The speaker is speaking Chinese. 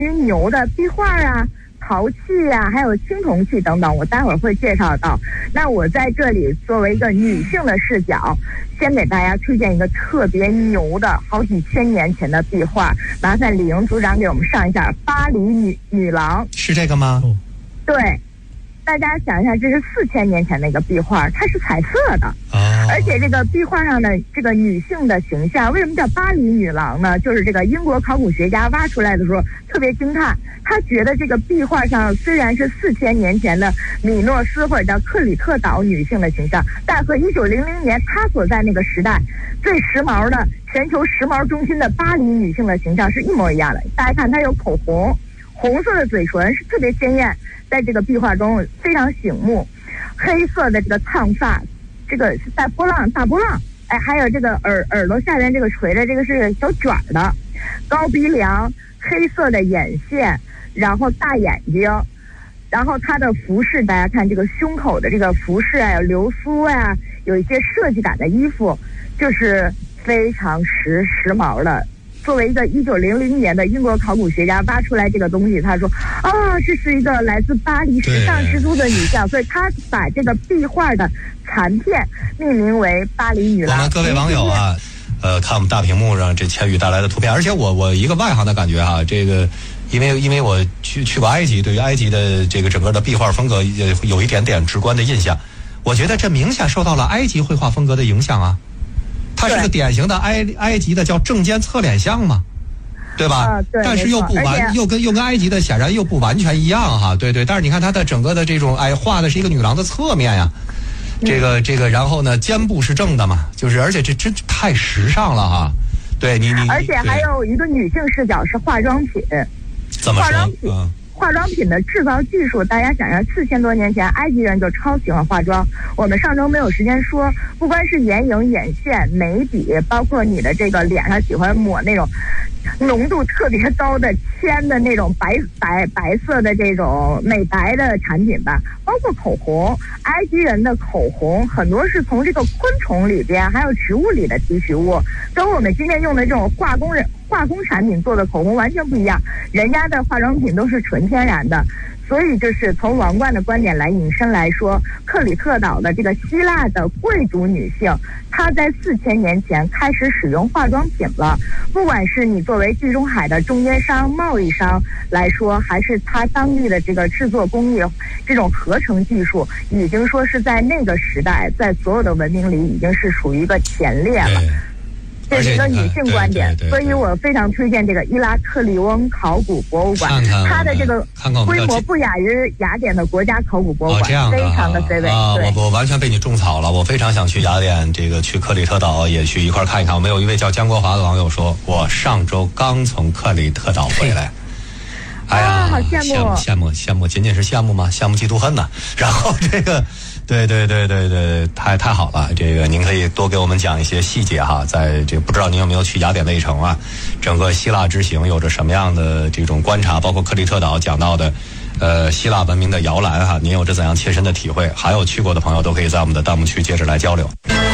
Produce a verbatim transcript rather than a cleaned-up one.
牛的壁画啊、陶器啊，还有青铜器等等，我待会儿会介绍到。那我在这里作为一个女性的视角，先给大家推荐一个特别牛的好几千年前的壁画，麻烦李莹组长给我们上一下《巴黎女女郎》。 是这个吗？ 对，大家想一下，这是四千年前的一个壁画，它是彩色的。而且这个壁画上的这个女性的形象，为什么叫巴黎女郎呢？就是这个英国考古学家挖出来的时候特别惊叹，他觉得这个壁画上虽然是四千年前的米诺斯或者叫克里特岛女性的形象，但和一九零零年他所在那个时代最时髦的全球时髦中心的巴黎女性的形象是一模一样的。大家看，她有口红，红色的嘴唇是特别鲜艳，在这个壁画中非常醒目，黑色的这个烫发。这个是带波浪大波浪，哎，还有这个耳耳朵下边这个垂的这个是小卷的，高鼻梁，黑色的眼线，然后大眼睛，然后它的服饰，大家看这个胸口的这个服饰啊，有流苏啊，有一些设计感的衣服，就是非常时时髦的。作为一个一九零零年的英国考古学家挖出来这个东西，他说啊，这是一个来自巴黎时尚之都的女像，所以他把这个壁画的残片命名为巴黎女郎。 我们各位网友啊，呃，看我们大屏幕上这千羽带来的图片，而且我我一个外行的感觉哈，这个因为因为我去去过埃及，对于埃及的这个整个的壁画风格有一点点直观的印象，我觉得这明显受到了埃及绘画风格的影响啊。它是个典型的埃埃及的叫正肩侧脸像嘛，对吧？ 啊、对， 但是又不完，又跟又跟埃及的显然又不完全一样哈。对对，但是你看它的整个的这种，哎，画的是一个女郎的侧面呀，这个这个，然后呢，肩部是正的嘛，就是而且这真太时尚了哈。对你你， 而且还有一个女性视角是化妆品， 怎么说？ 化妆品。嗯化妆品的制造技术，大家想想，四千多年前埃及人就超喜欢化妆。我们上周没有时间说，不光是眼影、眼线、眉笔，包括你的这个脸上喜欢抹那种浓度特别高的铅的那种白白白色的这种美白的产品吧，包括口红。埃及人的口红很多是从这个昆虫里边还有植物里的提取物，跟我们今天用的这种化工人化工产品做的口红完全不一样，人家的化妆品都是纯天然的。所以就是从王冠的观点来引申来说，克里特岛的这个希腊的贵族女性，她在四千年前开始使用化妆品了。不管是你作为地中海的中间商、贸易商来说，还是她当地的这个制作工艺，这种合成技术，已经说是在那个时代，在所有的文明里已经是属于一个前列了。这是一个女性观点，所以我非常推荐这个伊拉克利翁考古博物馆，它的这个规模不亚于雅典的国家考古博物馆， 哦、这样非常的 C 位。 啊，我我完全被你种草了，我非常想去雅典，这个去克里特岛也去一块看一看。我们有一位叫江国华的网友说，我上周刚从克里特岛回来。哎呀， 啊、好羡慕羡慕羡慕，仅仅是羡慕吗？羡慕嫉妒恨呢。然后这个。对对对对对，太太好了！这个您可以多给我们讲一些细节哈，在这不知道您有没有去雅典卫城啊？整个希腊之行有着什么样的这种观察？包括克里特岛讲到的，呃，希腊文明的摇篮哈，您有着怎样切身的体会？还有去过的朋友都可以在我们的弹幕区接着来交流。